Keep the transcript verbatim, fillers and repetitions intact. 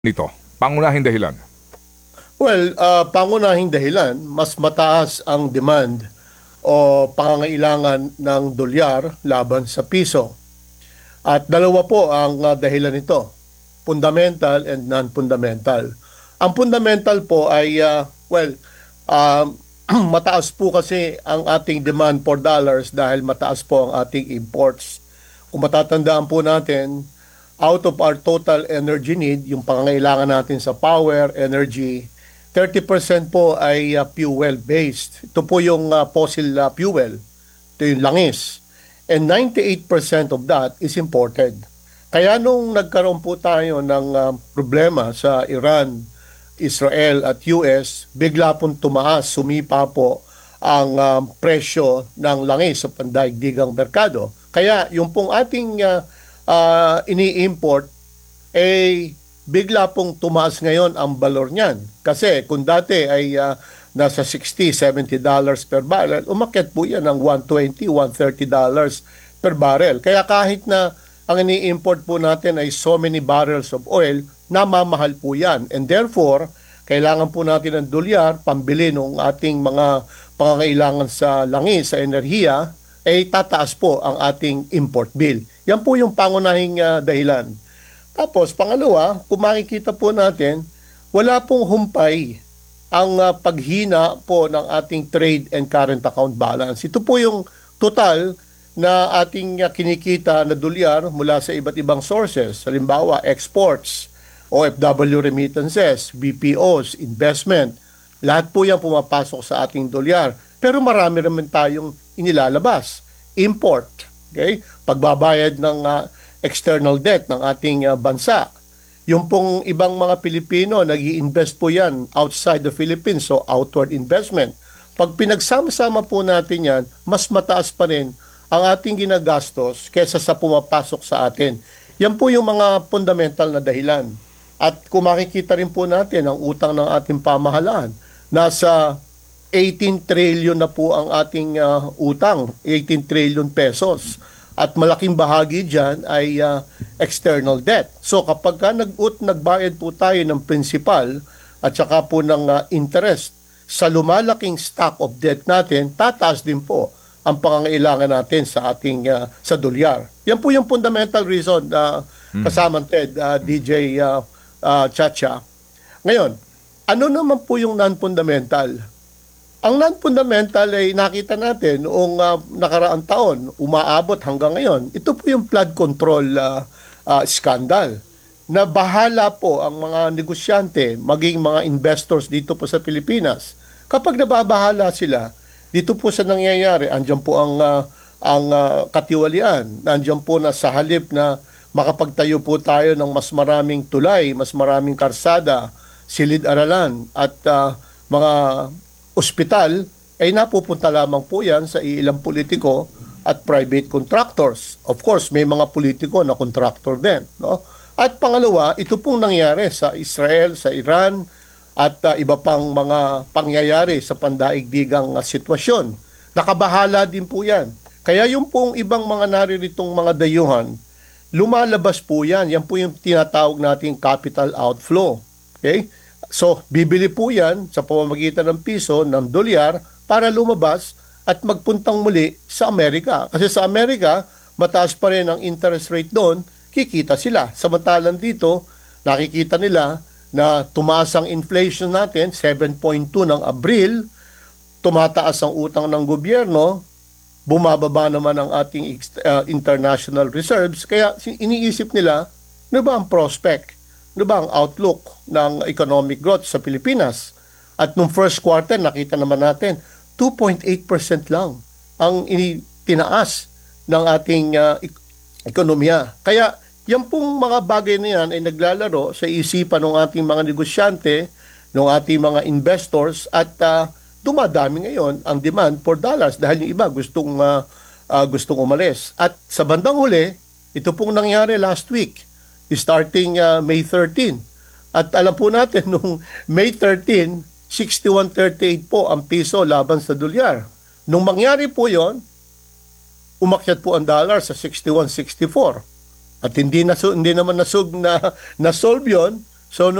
nito? Pangunahing dahilan. Well, uh, pangunahing dahilan, mas mataas ang demand o pangangailangan ng dolyar laban sa piso. At dalawa po ang uh, dahilan nito, fundamental and non-fundamental. Ang fundamental po ay, uh, well, um, mataas po kasi ang ating demand for dollars dahil mataas po ang ating imports. Kung matatandaan po natin, out of our total energy need, yung pangangailangan natin sa power, energy, thirty percent po ay uh, fuel-based. Ito po yung uh, fossil uh, fuel. Ito yung langis. And ninety-eight percent of that is imported. Kaya nung nagkaroon po tayo ng uh, problema sa Iran, Israel at U S, bigla pong tumaas, sumipa po ang uh, presyo ng langis sa pandaigdigang merkado. Kaya yung pong ating uh, uh, ini-import, eh bigla pong tumaas ngayon ang valor niyan. Kasi kung dati ay uh, nasa sixty, seventy dollars per barrel, umakyat po yan ng one twenty, one thirty dollars per barrel. Kaya kahit na ang ini-import po natin ay so many barrels of oil, namamahal po yan. And therefore, kailangan po natin ng dolyar, pambili ng ating mga pangangailangan sa langis, sa enerhiya, ay tataas po ang ating import bill. Yan po yung pangunahing uh, dahilan. Tapos, pangalawa, kung makikita po natin, wala pong humpay ang uh, paghina po ng ating trade and current account balance. Ito po yung total na ating uh, kinikita na dolyar mula sa iba't ibang sources. Halimbawa, exports, O F W remittances, B P Os, investment. Lahat po yan pumapasok sa ating dolyar. Pero marami naman tayong inilalabas. Import, okay? Pagbabayad ng uh, external debt ng ating uh, bansa. Yung pong ibang mga Pilipino, nag-i-invest po yan outside the Philippines, so outward investment. Pag pinagsama-sama po natin yan, mas mataas pa rin ang ating ginagastos kesa sa pumapasok sa atin. Yan po yung mga fundamental na dahilan. At kung makikita rin po natin ang utang ng ating pamahalaan, nasa eighteen trillion na po ang ating uh, utang, eighteen trillion pesos. At malaking bahagi dyan ay uh, external debt. So kapag ka nag-ut, nagbayad po tayo ng principal at saka po ng uh, interest sa lumalaking stock of debt natin, tataas din po ang pangangailangan natin sa ating uh, sa dolyar. Yan po yung fundamental reason uh, Hmm. kasama Ted, uh, D J uh, uh, Chacha. Ngayon, ano naman po yung non-fundamental? Ang non-fundamental ay nakita natin noong uh, nakaraang taon, umaabot hanggang ngayon. Ito po yung flood control uh, uh, scandal na bahala po ang mga negosyante, maging mga investors dito po sa Pilipinas. Kapag nababahala sila, dito po sa nangyayari, andyan po ang, uh, ang uh, katiwalian. Andyan po na sa halip na makapagtayo po tayo ng mas maraming tulay, mas maraming karsada, silid-aralan at uh, mga ospital, ay napupunta lamang po yan sa ilang politiko at private contractors. Of course, may mga politiko na contractor din. No? At pangalawa, ito pong nangyari sa Israel, sa Iran, at uh, iba pang mga pangyayari sa pandaigdigang uh, sitwasyon. Nakabahala din po yan. Kaya yung pong ibang mga nariritong mga dayuhan, lumalabas po yan. Yan po yung tinatawag nating capital outflow. Okay? So, bibili po yan sa pamamagitan ng piso, ng dolyar, para lumabas at magpuntang muli sa Amerika. Kasi sa Amerika, mataas pa rin ang interest rate doon, kikita sila. Samantalang dito, nakikita nila na tumaas ang inflation natin, seven point two ng Abril, tumataas ang utang ng gobyerno, bumababa naman ang ating uh, international reserves, kaya iniisip nila, ano ba ang prospect? Ano ba ang outlook ng economic growth sa Pilipinas? At nung first quarter, nakita naman natin, two point eight percent lang ang tinaas ng ating uh, ek- ekonomiya. Kaya yan pong mga bagay na yan ay naglalaro sa isipan ng ating mga negosyante, ng ating mga investors, at uh, dumadami ngayon ang demand for dollars dahil yung iba gustong, uh, uh, gustong umalis. At sa bandang huli, ito pong nangyari last week, starting uh, May thirteenth. At alam po natin, nung May thirteenth, sixty-one thirty-eight po ang piso laban sa dolyar. Nung mangyari po yon, umakyat po ang dollar sa sixty-one sixty-four. At hindi, na, hindi naman nasug na, na-solve yun So